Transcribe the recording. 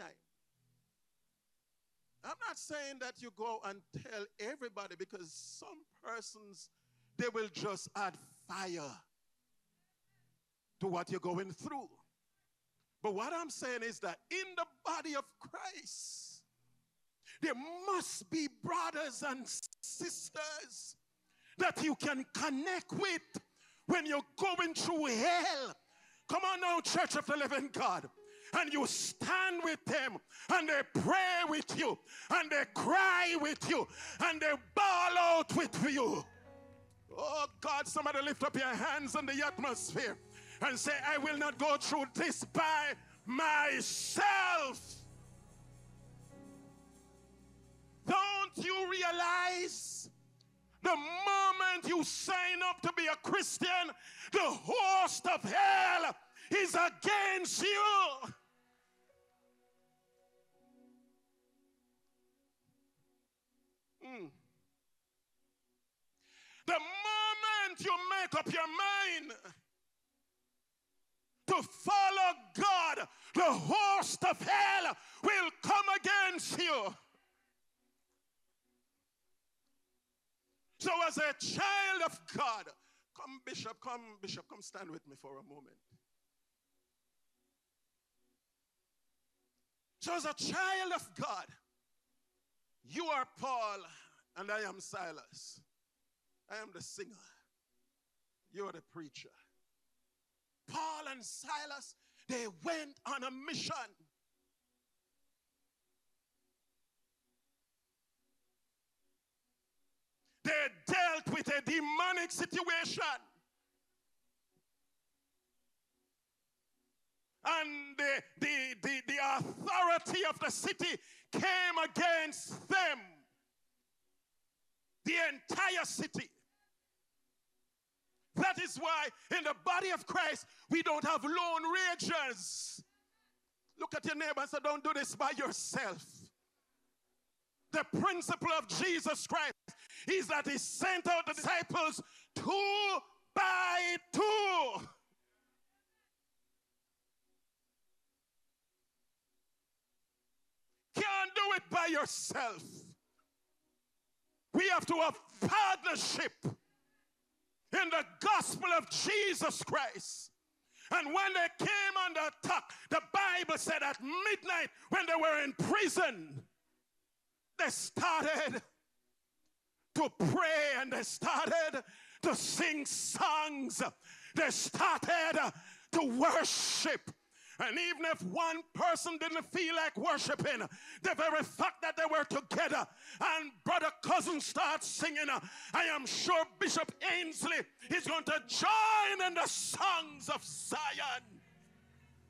time. I'm not saying that you go and tell everybody, because some persons, they will just add fire to what you're going through. But what I'm saying is that in the body of Christ, there must be brothers and sisters that you can connect with when you're going through hell. Come on now, Church of the Living God. And you stand with them, and they pray with you, and they cry with you, and they bawl out with you. Oh God, somebody lift up your hands in the atmosphere and say, I will not go through this by myself. Don't you realize the moment you sign up to be a Christian, the host of hell is against you? The moment you make up your mind to follow God, the host of hell will come against you. So as a child of God, come Bishop, come stand with me for a moment. So as a child of God, you are Paul and I am Silas. I am the singer. You are the preacher. Paul and Silas, they went on a mission. They dealt with a demonic situation. And the authority of the city came against them. The entire city. That is why in the body of Christ, we don't have lone rangers. Look at your neighbor and say, don't do this by yourself. The principle of Jesus Christ is that he sent out the disciples 2 by 2. Can't do it by yourself. We have to have partnership in the gospel of Jesus Christ. And when they came under attack, the Bible said at midnight when they were in prison, they started to pray and they started to sing songs. They started to worship. And even if one person didn't feel like worshiping, the very fact that they were together and Brother Cousin starts singing, I am sure Bishop Ainsley is going to join in the songs of Zion.